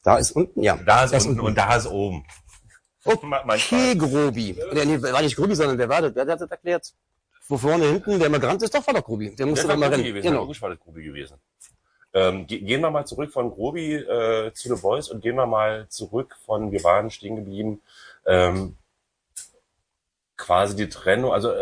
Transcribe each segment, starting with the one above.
Da ist unten, ja. Da ist unten und da ist oben. Okay, Grobi. Nee, war nicht Grobi, sondern wer war das? Wer hat das erklärt? Wo vorne hinten der Migrant ist, doch war doch Grobi. Der musste doch mal rennen. Gewesen. Genau. Logisch war das Grobi gewesen. Gehen wir mal zurück von Grobi zu The Boys und gehen wir mal zurück von, wir waren stehen geblieben, quasi die Trennung, also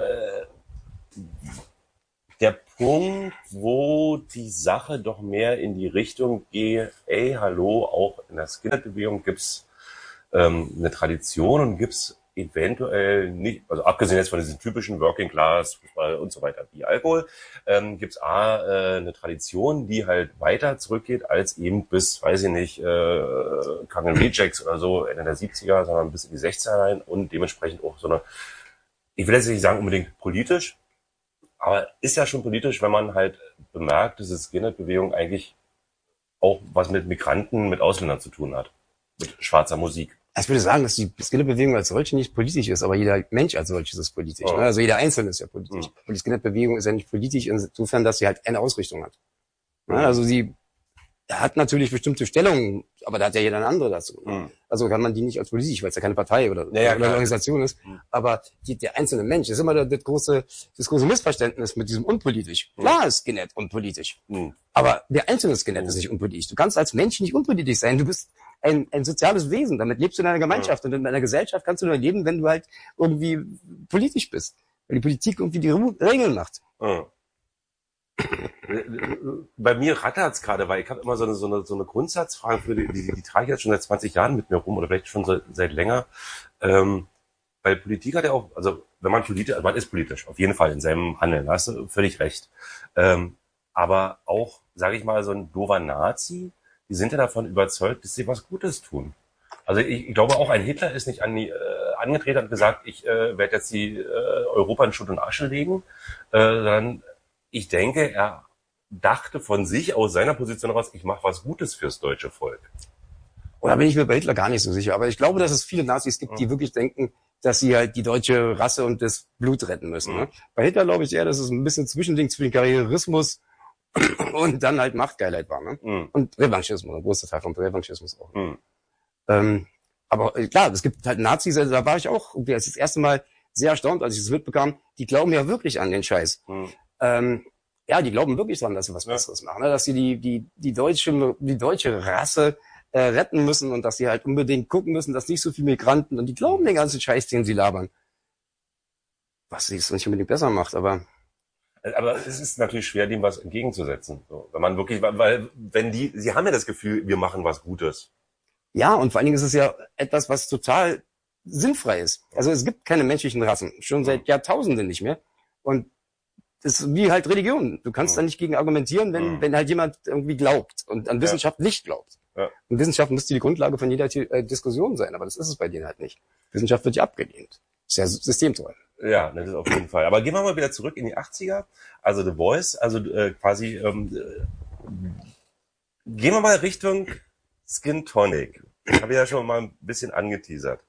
der Punkt, wo die Sache doch mehr in die Richtung geht, ey, hallo, auch in der Skinhead-Bewegung gibt's eine Tradition und gibt's eventuell nicht, also abgesehen jetzt von diesen typischen Working Class, Fußball und so weiter wie Alkohol, gibt's eine Tradition, die halt weiter zurückgeht als eben bis, weiß ich nicht, Kangen Rejects oder so Ende der 70er, sondern bis in die 60er rein und dementsprechend auch so eine, ich will jetzt nicht sagen unbedingt politisch, aber ist ja schon politisch, wenn man halt bemerkt, dass die Skinhead-Bewegung eigentlich auch was mit Migranten, mit Ausländern zu tun hat, mit schwarzer Musik. Ich würde sagen, dass die Skinhead-Bewegung als solche nicht politisch ist, aber jeder Mensch als solches ist politisch. Oh. Ne? Also jeder Einzelne ist ja politisch. Und die Skinhead-Bewegung ist ja nicht politisch insofern, dass sie halt eine Ausrichtung hat. Ne? Also sie hat natürlich bestimmte Stellungen, aber da hat ja jeder eine andere dazu. Also kann man die nicht als politisch, weil es ja keine Partei oder eine Organisation ist. Aber der einzelne Mensch ist immer das große Missverständnis mit diesem unpolitisch. Klar ist Skinhead unpolitisch. Aber der einzelne Skinhead ist nicht unpolitisch. Du kannst als Mensch nicht unpolitisch sein. Du bist ein soziales Wesen. Damit lebst du in einer Gemeinschaft. Und in einer Gesellschaft kannst du nur leben, wenn du halt irgendwie politisch bist. Weil die Politik irgendwie die Regeln macht. Bei mir rattert's gerade, weil ich habe immer so eine Grundsatzfrage, für die trage ich jetzt schon seit 20 Jahren mit mir rum oder vielleicht schon seit länger. Weil Politik hat ja auch, also wenn man politisch, also man ist politisch, auf jeden Fall in seinem Handeln, da hast du völlig recht. Aber auch, sage ich mal, so ein doofer Nazi, die sind ja davon überzeugt, dass sie was Gutes tun. Also ich glaube auch, ein Hitler ist nicht angetreten und gesagt, ich werde jetzt die Europa in Schutt und Asche legen, sondern ich denke, er dachte von sich aus seiner Position heraus, ich mache was Gutes fürs deutsche Volk. Oder bin ich mir bei Hitler gar nicht so sicher. Aber ich glaube, dass es viele Nazis gibt, die wirklich denken, dass sie halt die deutsche Rasse und das Blut retten müssen. Ne? Bei Hitler glaube ich eher, dass es ein bisschen Zwischending zwischen Karrierismus und dann halt Machtgeilheit war. Ne? Und Revanchismus, ein großer Teil von Revanchismus auch. Aber klar, es gibt halt Nazis, also da war ich auch das erste Mal sehr erstaunt, als ich das mitbekam. Die glauben ja wirklich an den Scheiß. Ja, die glauben wirklich dran, dass sie was Besseres machen, ne? Dass sie die deutsche Rasse retten müssen und dass sie halt unbedingt gucken müssen, dass nicht so viele Migranten, und die glauben den ganzen Scheiß, den sie labern. Was sie es nicht unbedingt besser macht, aber es ist natürlich schwer, dem was entgegenzusetzen. So, wenn man wirklich, weil sie haben ja das Gefühl, wir machen was Gutes. Ja, und vor allen Dingen ist es ja etwas, was total sinnfrei ist. Also es gibt keine menschlichen Rassen, schon seit Jahrtausenden nicht mehr. Und das ist wie halt Religion. Du kannst da nicht gegen argumentieren, wenn halt jemand irgendwie glaubt und an Wissenschaft nicht glaubt. Ja. Und Wissenschaft müsste die Grundlage von jeder Diskussion sein, aber das ist es bei denen halt nicht. Wissenschaft wird ja abgelehnt. Das ist ja systemtreu. Ja, das ist auf jeden Fall. Aber gehen wir mal wieder zurück in die 80er. Also The Voice, also quasi gehen wir mal Richtung Skin Tonic. Ich habe ja schon mal ein bisschen angeteasert.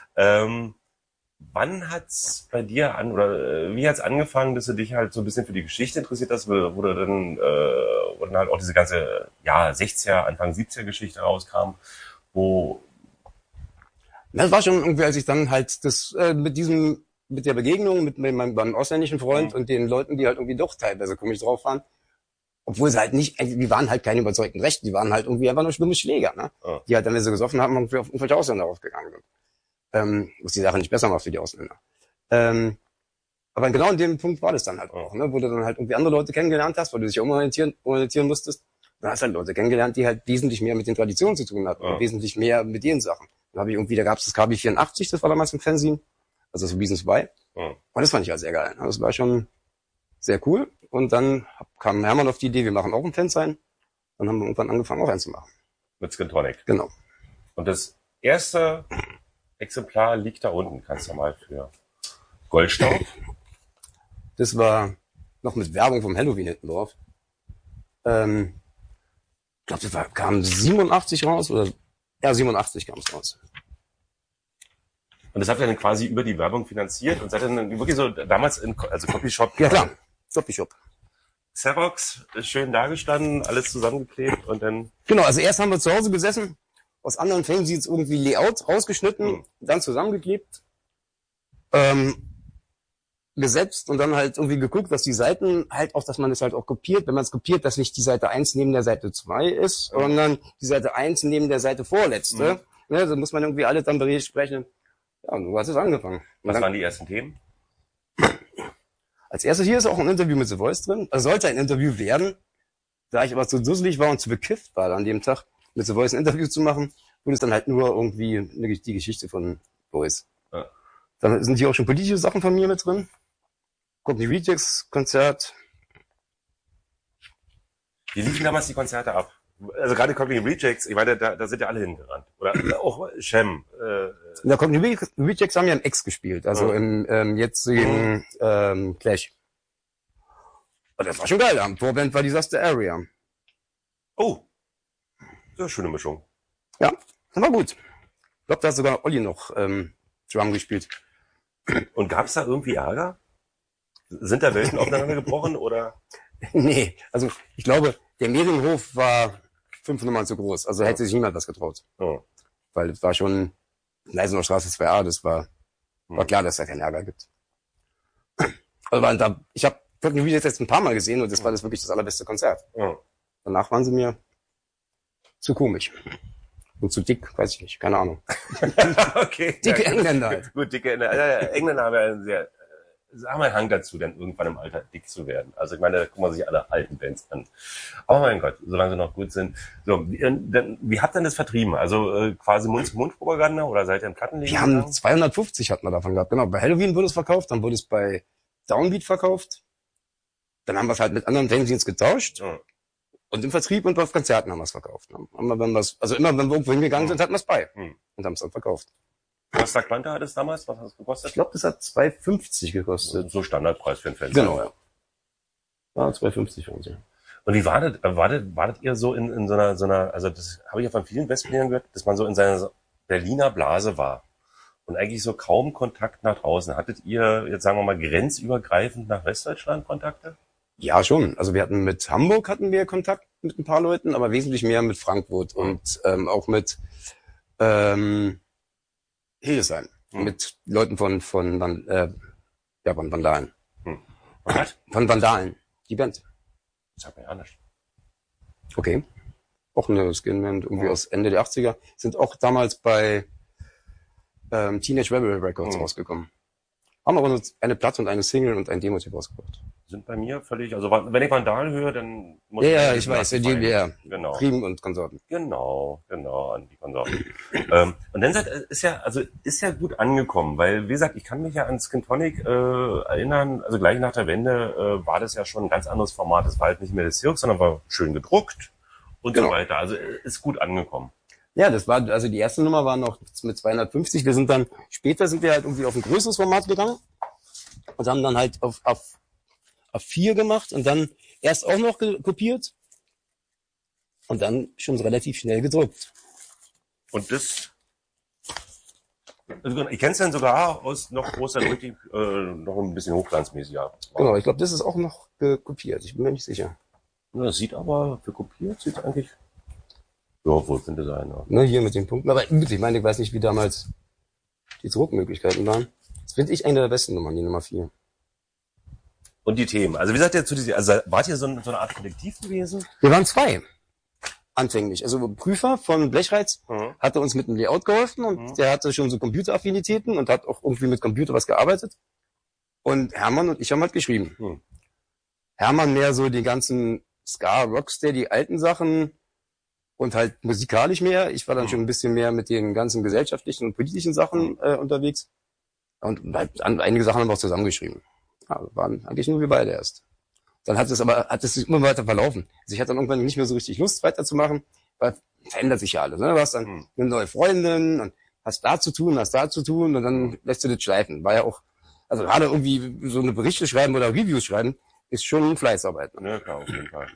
Wann hat's bei dir wie hat's angefangen, dass du dich halt so ein bisschen für die Geschichte interessiert hast, wo du dann halt auch diese ganze 60er, Anfang 70er Geschichte rauskam, wo das war schon irgendwie, als ich dann halt mit der Begegnung mit meinem ausländischen Freund und den Leuten, die halt irgendwie doch teilweise komisch drauf waren, obwohl sie halt nicht, die waren halt keine überzeugten Rechten, die waren halt irgendwie einfach nur schlimme Schläger, ne? Die halt dann, wenn sie gesoffen haben, irgendwie auf irgendwelche Ausländer aufgegangen sind. Was die Sache nicht besser macht für die Ausländer. Aber genau an dem Punkt war das dann halt auch, ne? Wo du dann halt irgendwie andere Leute kennengelernt hast, weil du dich auch orientieren musstest. Dann hast du halt Leute kennengelernt, die halt wesentlich mehr mit den Traditionen zu tun hatten und wesentlich mehr mit den Sachen. Dann habe ich irgendwie, da gab es das KB84, das war damals im Fernsehen, also so Reasons Why. Und das fand ich halt sehr geil. Ne? Das war schon sehr cool. Und dann kam Hermann auf die Idee, wir machen auch ein Fansign. Dann haben wir irgendwann angefangen, auch eins zu machen. Mit Skin Tonic. Genau. Und das erste Exemplar liegt da unten, kannst du mal für Goldstaub. Das war noch mit Werbung vom Halloween hinten drauf. Ich glaube, das kam 87 raus, oder 87 kam es raus. Und das habt ihr dann quasi über die Werbung finanziert und seid dann wirklich so damals also Copyshop. Ja klar, Copyshop. Xerox, schön dagestanden, alles zusammengeklebt und dann... Genau, also erst haben wir zu Hause gesessen aus anderen Fanzines irgendwie Layout rausgeschnitten, dann zusammengeklebt, gesetzt und dann halt irgendwie geguckt, dass die Seiten halt auch, dass man es halt auch kopiert, wenn man es kopiert, dass nicht die Seite 1 neben der Seite 2 ist, sondern die Seite 1 neben der Seite vorletzte. Ne, so muss man irgendwie alle dann besprechen. Ja, und so hat es angefangen. Was waren die ersten Themen? Als erstes hier ist auch ein Interview mit The Voice drin. Also sollte ein Interview werden. Da ich aber zu dusselig war und zu bekifft war an dem Tag, mit The Voice ein Interview zu machen, wurde es dann halt nur irgendwie die Geschichte von Voice. Ja. Dann sind hier auch schon politische Sachen von mir mit drin. Kommt die Rejects-Konzert. Wie liefen damals die Konzerte ab? Also gerade Cockney Rejects, ich meine, da sind ja alle hingerannt. Oder auch Shem. Da kommt die Rejects haben ja im X gespielt, also im jetzigen Clash. Und das war schon geil. Am Vorband war Disaster Area. Oh, das ist eine schöne Mischung. Ja, das war gut. Ich glaube, da hat sogar Olli noch Drum gespielt. Und gab es da irgendwie Ärger? Sind da Welten aufeinander gebrochen oder? Nee, also ich glaube, der Mehringhof war 5 Nummern zu groß. Also hätte sich niemand was getraut. Oh. Weil es war schon Neisener Straße 2a, das war klar, dass da keinen Ärger gibt. Also ich habe Cockney Rejects jetzt ein paar Mal gesehen und das war das wirklich das allerbeste Konzert. Oh. Danach waren sie mir zu komisch. Und zu dick, weiß ich nicht, keine Ahnung. Okay. Dicke ja, Engländer halt. Gut, dicke Engländer. Engländer haben ja einen Hang dazu, dann irgendwann im Alter dick zu werden. Also ich meine, da gucken wir sich alle alten Bands an. Aber mein Gott, solange sie noch gut sind. So, wie habt ihr denn das vertrieben? Also quasi Mund-zu-Mund-Propaganda oder seid ihr im Plattenläden? Wir haben 250 hat man davon gehabt. Genau, bei Halloween wurde es verkauft, dann wurde es bei Downbeat verkauft. Dann haben wir es halt mit anderen Fanzines getauscht. Und im Vertrieb und auf Konzerten haben wir es verkauft. Immer wenn wir irgendwo hingegangen sind, hatten wir es bei. Und haben es dann verkauft. Was der Quanta hat es damals? Was hat es gekostet? Ich glaube, das hat 2,50 gekostet. So Standardpreis für ein Fenster. Genau, ja. Ja, 2,50 waren sie. Und wie wartet ihr so in so einer, also das habe ich ja von vielen Westberlinern gehört, dass man so in seiner Berliner Blase war. Und eigentlich so kaum Kontakt nach draußen. Hattet ihr, jetzt sagen wir mal, grenzübergreifend nach Westdeutschland Kontakte? Ja, schon. Also mit Hamburg hatten wir Kontakt mit ein paar Leuten, aber wesentlich mehr mit Frankfurt und auch mit Hildesheim. Mit Leuten von Vandalen. Was? Von Vandalen. Die Band. Das hat mir ja nicht. Okay. Auch eine Skinband, irgendwie aus Ende der 80er. Sind auch damals bei Teenage Rebel Records rausgekommen. Haben aber nur eine Platte und eine Single und ein Demo-Tape rausgebracht. Sind bei mir völlig, also wenn ich Vandal höre, dann muss ja, ich weiß, genau. Priem und Konsorten. Genau, an die Konsorten. Und dann ist ja gut angekommen, weil, wie gesagt, ich kann mich ja an Skin Tonic erinnern, also gleich nach der Wende war das ja schon ein ganz anderes Format. Es war halt nicht mehr das Cirque, sondern war schön gedruckt und so weiter. Also ist gut angekommen. Ja, also die erste Nummer war noch mit 250. Später sind wir halt irgendwie auf ein größeres Format gegangen und haben dann halt auf 4 gemacht und dann erst auch noch kopiert und dann schon relativ schnell gedruckt. Und das, also ich kenne es dann sogar aus noch großer, richtig, noch ein bisschen hochglanzmäßiger. Genau, ich glaube, das ist auch noch kopiert. Ich bin mir nicht sicher. Ja, das sieht aber, für kopiert sieht eigentlich, ja, wohl könnte sein. Ja. Ne, hier mit den Punkten. Aber ich meine, ich weiß nicht, wie damals die Druckmöglichkeiten waren. Das finde ich eine der besten Nummern, die Nummer 4. Und die Themen. Also wie seid ihr also wart ihr so eine Art Kollektiv gewesen? Wir waren 2. Anfänglich. Also Prüfer von Blechreiz hatte uns mit dem Layout geholfen und der hatte schon so Computeraffinitäten und hat auch irgendwie mit Computer was gearbeitet. Und Hermann und ich haben halt geschrieben. Hermann mehr so die ganzen Ska, Rocksteady, die alten Sachen und halt musikalisch mehr. Ich war dann schon ein bisschen mehr mit den ganzen gesellschaftlichen und politischen Sachen unterwegs. Und halt einige Sachen haben wir auch zusammengeschrieben. Ja, waren eigentlich nur wir beide erst. Dann hat es sich immer weiter verlaufen. Also ich hatte dann irgendwann nicht mehr so richtig Lust weiterzumachen, weil verändert sich ja alles. Ne? Du hast dann eine neue Freundin und hast da zu tun und dann lässt du das schleifen. War ja auch, also gerade irgendwie so eine Berichte schreiben oder Reviews schreiben, ist schon Fleißarbeit. Ne? Ja, klar, auf jeden Fall.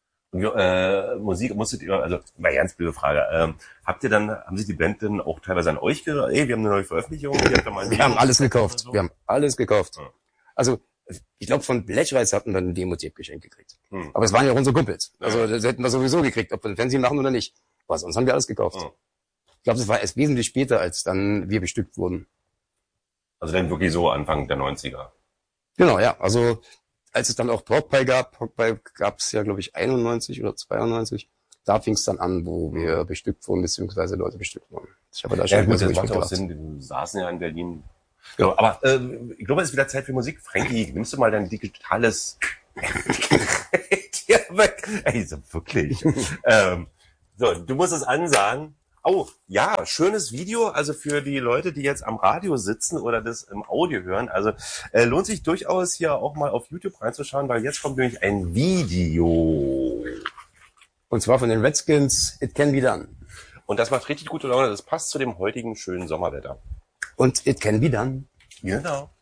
Und, Musik musstet ihr, also mal ganz blöde Frage, haben sich die Band denn auch teilweise an euch gesagt, wir haben eine neue Veröffentlichung? Wir haben alles gekauft. So? Wir haben alles gekauft. Ja. Also ich glaube, von Blechreiz hatten wir ein Demo-Tape geschenkt gekriegt. Aber es waren ja auch unsere Kumpels. Also das hätten wir sowieso gekriegt, ob wir ein Fernsehen machen oder nicht. Aber sonst haben wir alles gekauft. Ich glaube, das war erst wesentlich später, als dann wir bestückt wurden. Also dann wirklich so Anfang der 90er. Genau, ja. Also als es dann auch Porkpie gab es ja, glaube ich, 91 oder 92. Da fing es dann an, wo wir bestückt wurden, beziehungsweise Leute bestückt wurden. Ich habe da schon gut, das ruhig macht auch mitgemacht. Sinn. Wir saßen ja in Berlin. Genau, aber ich glaube, es ist wieder Zeit für Musik. Frankie, nimmst du mal dein digitales Ey, so wirklich. So, du musst es ansagen. Oh, ja, schönes Video, also für die Leute, die jetzt am Radio sitzen oder das im Audio hören. Also lohnt sich durchaus hier auch mal auf YouTube reinzuschauen, weil jetzt kommt nämlich ein Video. Und zwar von den Redskins, It Can Be Done. Und das macht richtig gute Laune, das passt zu dem heutigen schönen Sommerwetter. Und It Can Be Done. Genau.